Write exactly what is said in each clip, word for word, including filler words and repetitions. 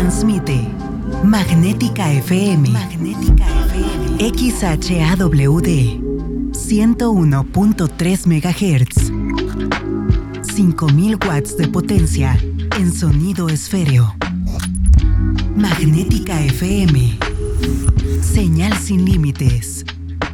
Transmite Magnética F M. Magnética F M. X H A W D ciento uno punto tres megahertz. cinco mil watts de potencia en sonido esféreo. Magnética F M. Señal sin límites.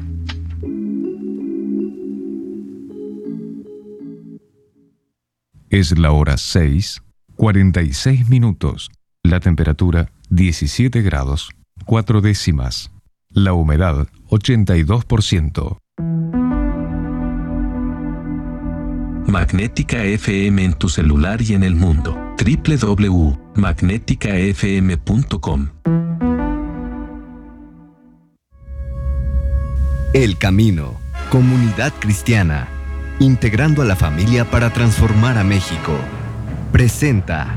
Es la hora seis, cuarenta y seis minutos. La temperatura diecisiete grados, cuatro décimas. La humedad ochenta y dos por ciento. Magnética F M en tu celular y en el mundo. doble u doble u doble u punto magnética f m punto com. El Camino, comunidad cristiana, integrando a la familia para transformar a México. Presenta.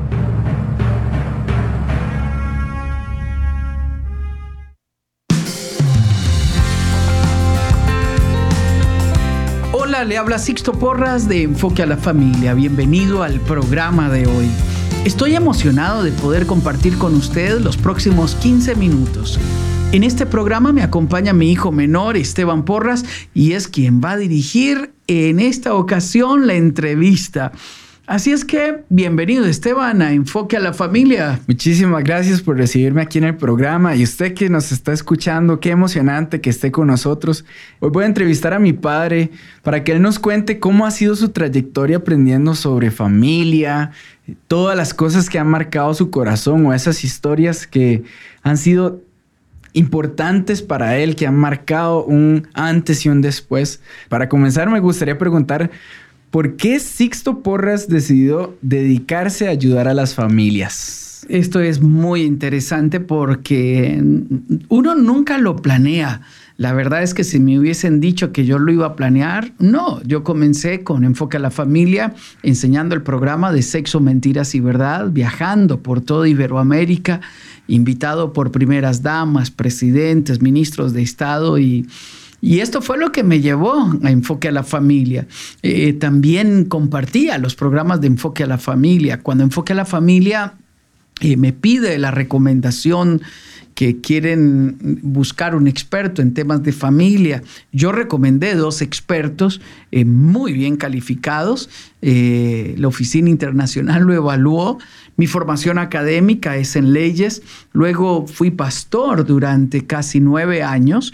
Hola, le habla Sixto Porras de Enfoque a la Familia. Bienvenido al programa de hoy. Estoy emocionado de poder compartir con usted los próximos quince minutos. En este programa me acompaña mi hijo menor, Esteban Porras, y es quien va a dirigir en esta ocasión la entrevista. Así es que, bienvenido Esteban a Enfoque a la Familia. Muchísimas gracias por recibirme aquí en el programa. Y usted que nos está escuchando, qué emocionante que esté con nosotros. Hoy voy a entrevistar a mi padre para que él nos cuente cómo ha sido su trayectoria aprendiendo sobre familia, todas las cosas que han marcado su corazón o esas historias que han sido importantes para él, que han marcado un antes y un después. Para comenzar, me gustaría preguntar, ¿por qué Sixto Porras decidió dedicarse a ayudar a las familias? Esto es muy interesante porque uno nunca lo planea. La verdad es que si me hubiesen dicho que yo lo iba a planear, no. Yo comencé con Enfoque a la Familia, enseñando el programa de Sexo, Mentiras y Verdad, viajando por toda Iberoamérica, invitado por primeras damas, presidentes, ministros de Estado y... Y esto fue lo que me llevó a Enfoque a la Familia. Eh, también compartía los programas de Enfoque a la Familia. Cuando Enfoque a la Familia eh, me pide la recomendación que quieren buscar un experto en temas de familia, yo recomendé dos expertos eh, muy bien calificados. Eh, la Oficina Internacional lo evaluó. Mi formación académica es en leyes. Luego fui pastor durante casi nueve años.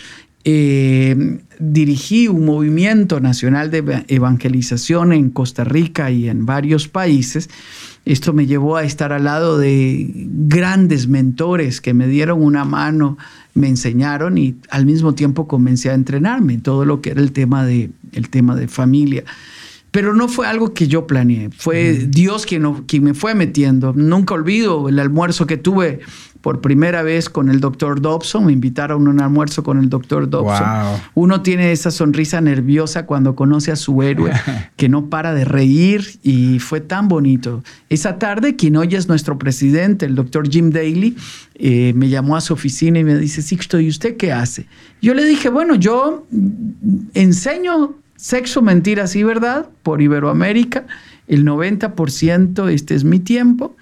Eh, dirigí un movimiento nacional de evangelización en Costa Rica y en varios países. Esto me llevó a estar al lado de grandes mentores que me dieron una mano, me enseñaron y al mismo tiempo comencé a entrenarme en todo lo que era el tema de, el tema de familia. Pero no fue algo que yo planeé, fue mm. Dios quien, quien me fue metiendo. Nunca olvido el almuerzo que tuve por primera vez con el doctor Dobson. Me invitaron a un almuerzo con el doctor Dobson. Wow. Uno tiene esa sonrisa nerviosa cuando conoce a su héroe, que no para de reír, y fue tan bonito. Esa tarde, quien hoy es nuestro presidente, el doctor Jim Daly, eh, me llamó a su oficina y me dice, Sixto, ¿y usted qué hace? Yo le dije, bueno, yo enseño Sexo, Mentiras y Verdad por Iberoamérica. El noventa por ciento este es mi tiempo.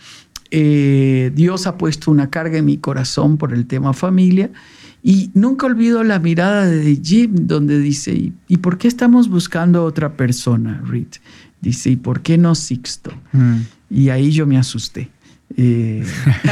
Eh, Dios ha puesto una carga en mi corazón por el tema familia. Y nunca olvido la mirada de Jim donde dice, ¿y, ¿y por qué estamos buscando a otra persona, Reed? Dice, ¿y por qué no Sixto? Mm. Y ahí yo me asusté. Eh...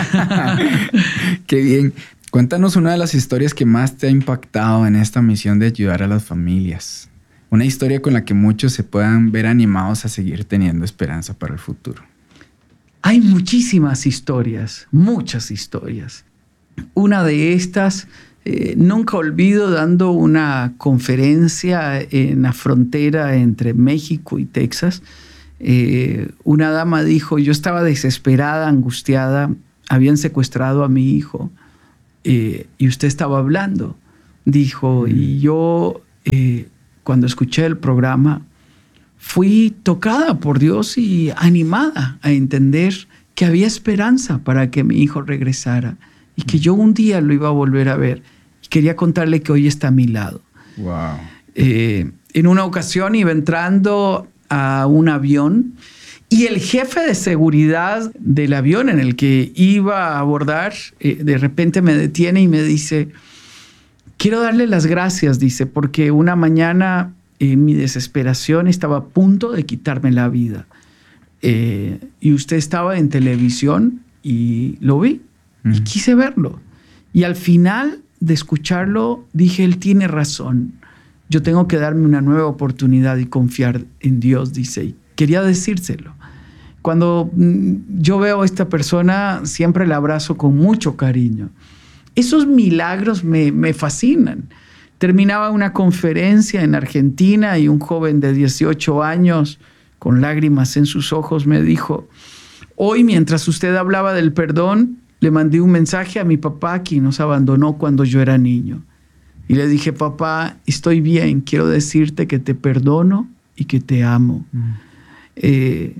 Qué bien. Cuéntanos una de las historias que más te ha impactado en esta misión de ayudar a las familias. Una historia con la que muchos se puedan ver animados a seguir teniendo esperanza para el futuro. Hay muchísimas historias, muchas historias. Una de estas, eh, nunca olvido dando una conferencia en la frontera entre México y Texas. Eh, una dama dijo, yo estaba desesperada, angustiada, habían secuestrado a mi hijo eh, y usted estaba hablando. Dijo, mm. y yo eh, cuando escuché el programa, fui tocada por Dios y animada a entender que había esperanza para que mi hijo regresara y que yo un día lo iba a volver a ver. Y quería contarle que hoy está a mi lado. Wow. Eh, en una ocasión iba entrando a un avión Y el jefe de seguridad del avión en el que iba a abordar, eh, de repente me detiene y me dice, quiero darle las gracias, dice, porque una mañana en mi desesperación estaba a punto de quitarme la vida. Eh, y usted estaba en televisión y lo vi uh-huh. y quise verlo. Y al final de escucharlo dije, él tiene razón. Yo tengo que darme una nueva oportunidad y confiar en Dios, dice. Y quería decírselo. Cuando yo veo a esta persona, siempre la abrazo con mucho cariño. Esos milagros me, me fascinan. Terminaba una conferencia en Argentina y un joven de dieciocho años, con lágrimas en sus ojos, me dijo, hoy mientras usted hablaba del perdón, le mandé un mensaje a mi papá, quien nos abandonó cuando yo era niño. Y le dije, papá, estoy bien, quiero decirte que te perdono y que te amo. Mm. Eh,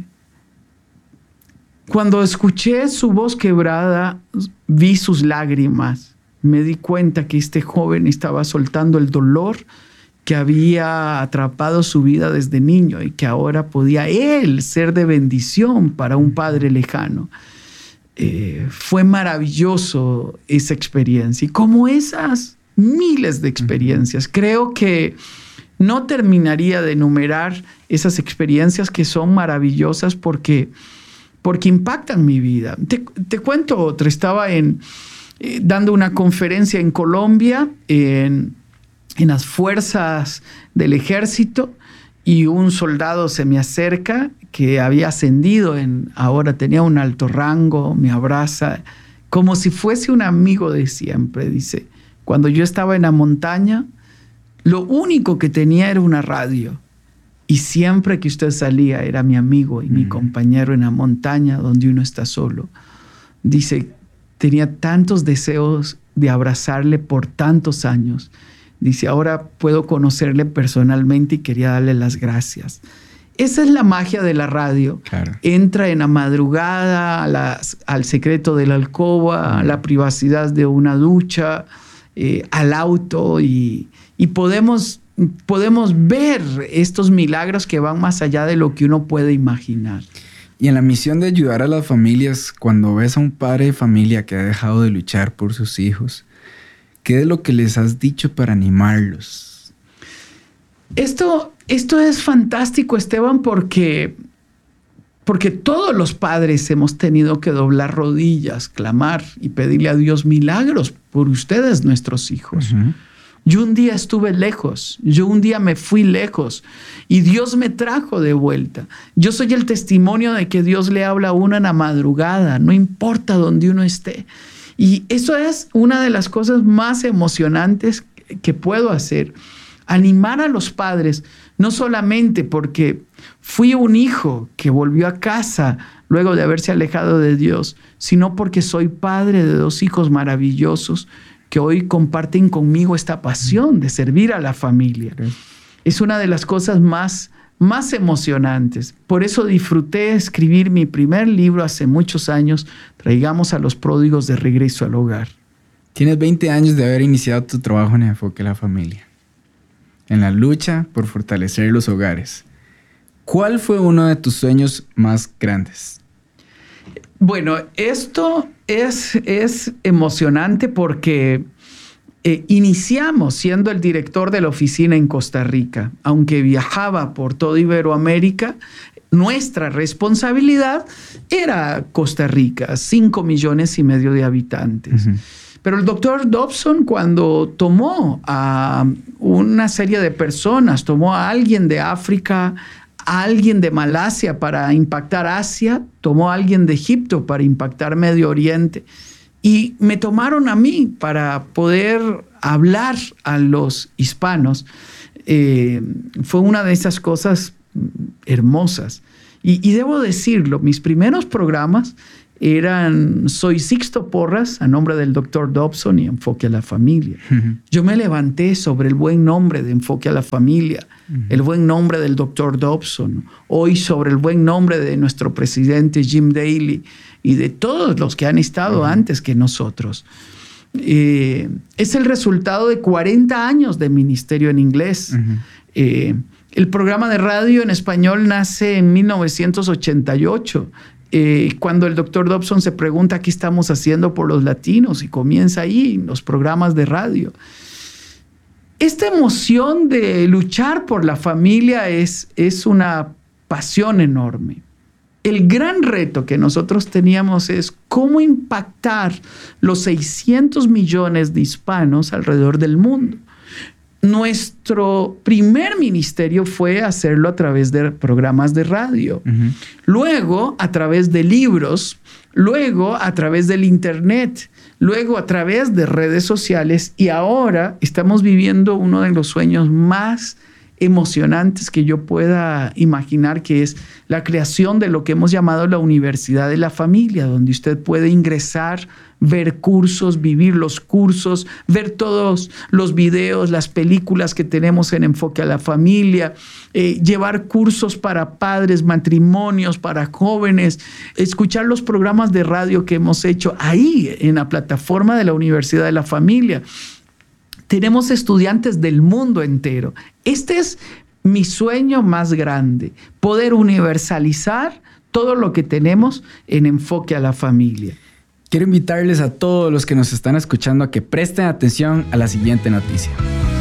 cuando escuché su voz quebrada, vi sus lágrimas. Me di cuenta que este joven estaba soltando el dolor que había atrapado su vida desde niño y que ahora podía él ser de bendición para un padre lejano. Eh, fue maravilloso esa experiencia. Y como esas miles de experiencias, creo que no terminaría de enumerar esas experiencias que son maravillosas porque, porque impactan mi vida. Te, te cuento otra. Estaba en, eh, dando una conferencia en Colombia, en, en las fuerzas del ejército, y un soldado se me acerca que había ascendido, en, ahora tenía un alto rango, me abraza, como si fuese un amigo de siempre. Dice, cuando yo estaba en la montaña, lo único que tenía era una radio. Y siempre que usted salía, era mi amigo y mm. mi compañero en la montaña donde uno está solo. Dice, tenía tantos deseos de abrazarle por tantos años. Dice, ahora puedo conocerle personalmente y quería darle las gracias. Esa es la magia de la radio. Claro. Entra en la madrugada, a las, al secreto de la alcoba, a la privacidad de una ducha, eh, al auto y, y podemos, podemos ver estos milagros que van más allá de lo que uno puede imaginar. Y en la misión de ayudar a las familias, cuando ves a un padre de familia que ha dejado de luchar por sus hijos, ¿qué es lo que les has dicho para animarlos? Esto, esto es fantástico, Esteban, porque, porque todos los padres hemos tenido que doblar rodillas, clamar y pedirle a Dios milagros por ustedes, nuestros hijos. Uh-huh. Yo un día estuve lejos, yo un día me fui lejos y Dios me trajo de vuelta. Yo soy el testimonio de que Dios le habla a uno en la madrugada, no importa dónde uno esté. Y eso es una de las cosas más emocionantes que puedo hacer. Animar a los padres, no solamente porque fui un hijo que volvió a casa luego de haberse alejado de Dios, sino porque soy padre de dos hijos maravillosos que hoy comparten conmigo esta pasión de servir a la familia. Okay. Es una de las cosas más, más emocionantes. Por eso disfruté escribir mi primer libro hace muchos años, Traigamos a los pródigos de regreso al hogar. Tienes veinte años de haber iniciado tu trabajo en Enfoque a la Familia, en la lucha por fortalecer los hogares. ¿Cuál fue uno de tus sueños más grandes? Bueno, esto es, es emocionante porque eh, iniciamos siendo el director de la oficina en Costa Rica. Aunque viajaba por toda Iberoamérica, nuestra responsabilidad era Costa Rica, cinco millones y medio de habitantes. Uh-huh. Pero el doctor Dobson, cuando tomó a una serie de personas, tomó a alguien de África, a alguien de Malasia para impactar Asia, tomó a alguien de Egipto para impactar Medio Oriente y me tomaron a mí para poder hablar a los hispanos. Eh, fue una de esas cosas hermosas. Y, y debo decirlo, mis primeros programas eran Soy Sixto Porras, a nombre del doctor Dobson, y Enfoque a la Familia. Uh-huh. Yo me levanté sobre el buen nombre de Enfoque a la Familia, uh-huh. el buen nombre del doctor Dobson, hoy sobre el buen nombre de nuestro presidente Jim Daly y de todos los que han estado uh-huh. antes que nosotros. Eh, es el resultado de cuarenta años de ministerio en inglés. Uh-huh. Eh, El programa de radio en español nace en mil novecientos ochenta y ocho, eh, cuando el doctor Dobson se pregunta qué estamos haciendo por los latinos y comienza ahí en los programas de radio. Esta emoción de luchar por la familia es, es una pasión enorme. El gran reto que nosotros teníamos es cómo impactar los seiscientos millones de hispanos alrededor del mundo. Nuestro primer ministerio fue hacerlo a través de programas de radio, uh-huh. luego a través de libros, luego a través del internet, luego a través de redes sociales y ahora estamos viviendo uno de los sueños más emocionantes que yo pueda imaginar, que es la creación de lo que hemos llamado la Universidad de la Familia, donde usted puede ingresar, ver cursos, vivir los cursos, ver todos los videos, las películas que tenemos en Enfoque a la Familia, eh, llevar cursos para padres, matrimonios, para jóvenes, escuchar los programas de radio que hemos hecho ahí en la plataforma de la Universidad de la Familia. Tenemos estudiantes del mundo entero. Este es mi sueño más grande, poder universalizar todo lo que tenemos en Enfoque a la Familia. Quiero invitarles a todos los que nos están escuchando a que presten atención a la siguiente noticia.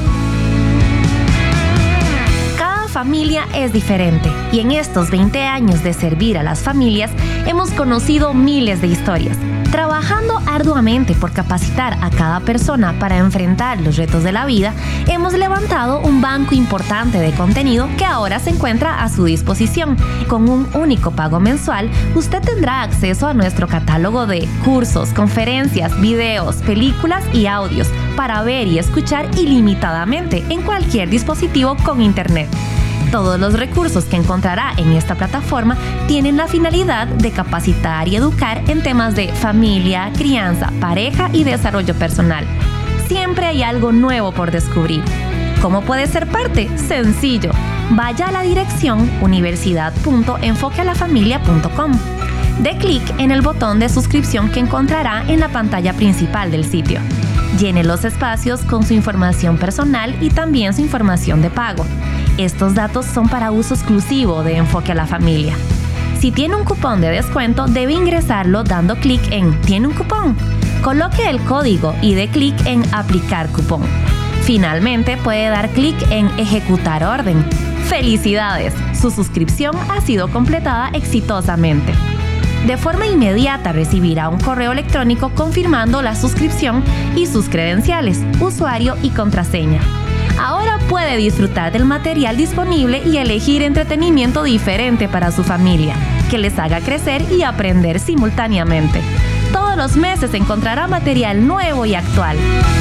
Cada familia es diferente y en estos veinte años de servir a las familias hemos conocido miles de historias. Trabajando arduamente por capacitar a cada persona para enfrentar los retos de la vida, hemos levantado un banco importante de contenido que ahora se encuentra a su disposición. Con un único pago mensual, usted tendrá acceso a nuestro catálogo de cursos, conferencias, videos, películas y audios para ver y escuchar ilimitadamente en cualquier dispositivo con internet. Todos los recursos que encontrará en esta plataforma tienen la finalidad de capacitar y educar en temas de familia, crianza, pareja y desarrollo personal. Siempre hay algo nuevo por descubrir. ¿Cómo puede ser parte? Sencillo. Vaya a la dirección universidad punto enfoque a la familia punto com. Dé clic en el botón de suscripción que encontrará en la pantalla principal del sitio. Llene los espacios con su información personal y también su información de pago. Estos datos son para uso exclusivo de Enfoque a la Familia. Si tiene un cupón de descuento, debe ingresarlo dando clic en ¿Tiene un cupón? Coloque el código y dé clic en Aplicar cupón. Finalmente, puede dar clic en Ejecutar orden. ¡Felicidades! Su suscripción ha sido completada exitosamente. De forma inmediata recibirá un correo electrónico confirmando la suscripción y sus credenciales, usuario y contraseña. Ahora puede disfrutar del material disponible y elegir entretenimiento diferente para su familia, que les haga crecer y aprender simultáneamente. Todos los meses encontrará material nuevo y actual.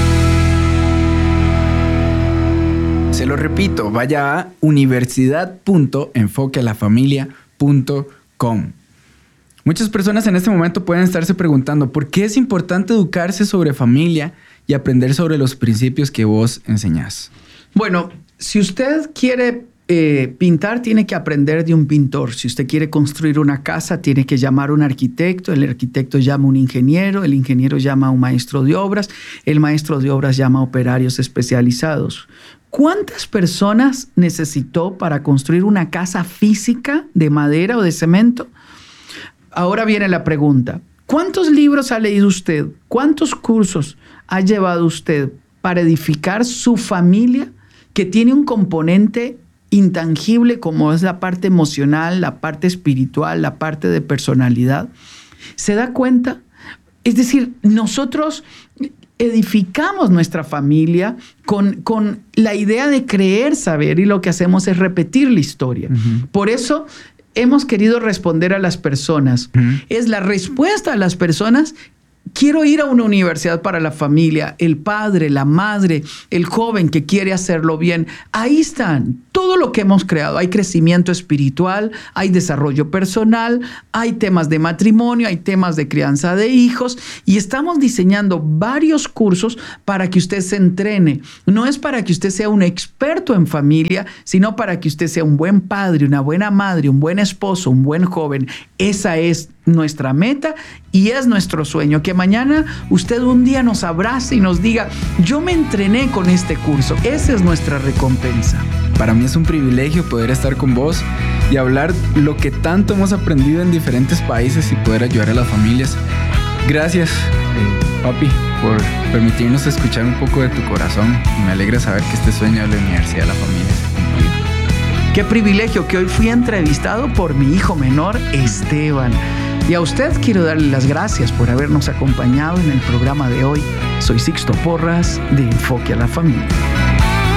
Se lo repito, vaya a universidad punto enfoque a la familia punto com. Muchas personas en este momento pueden estarse preguntando ¿por qué es importante educarse sobre familia y aprender sobre los principios que vos enseñás? Bueno, si usted quiere eh, pintar, tiene que aprender de un pintor. Si usted quiere construir una casa, tiene que llamar a un arquitecto. El arquitecto llama a un ingeniero. El ingeniero llama a un maestro de obras. El maestro de obras llama a operarios especializados. ¿Cuántas personas necesitó para construir una casa física de madera o de cemento? Ahora viene la pregunta. ¿Cuántos libros ha leído usted? ¿Cuántos cursos ha llevado usted para edificar su familia, que tiene un componente intangible como es la parte emocional, la parte espiritual, la parte de personalidad? ¿Se da cuenta? Es decir, nosotros edificamos nuestra familia con, con la idea de creer, saber, y lo que hacemos es repetir la historia. Uh-huh. Por eso hemos querido responder a las personas. Uh-huh. Es la respuesta a las personas. Quiero ir a una universidad para la familia, el padre, la madre, el joven que quiere hacerlo bien. Ahí están todo lo que hemos creado. Hay crecimiento espiritual, hay desarrollo personal, hay temas de matrimonio, hay temas de crianza de hijos y estamos diseñando varios cursos para que usted se entrene. No es para que usted sea un experto en familia, sino para que usted sea un buen padre, una buena madre, un buen esposo, un buen joven. Esa es nuestra meta y es nuestro sueño, que mañana usted un día nos abrace y nos diga, yo me entrené con este curso. Esa es nuestra recompensa. Para mí es un privilegio poder estar con vos y hablar lo que tanto hemos aprendido en diferentes países y poder ayudar a las familias. Gracias, eh, papi, por permitirnos escuchar un poco de tu corazón. Me alegra saber que este sueño de la Universidad de la Familia se ha cumplido. Qué privilegio que hoy fui entrevistado por mi hijo menor, Esteban. Y a usted quiero darle las gracias por habernos acompañado en el programa de hoy. Soy Sixto Porras, de Enfoque a la Familia.